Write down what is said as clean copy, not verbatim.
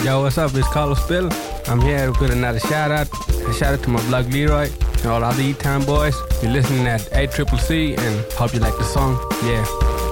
Yo, what's up? It's Carlos Bill. I'm here with another shout out. A shout out to my bloke Leroy and all the other E-Town boys. You're listening at ACCC and hope you like the song. Yeah.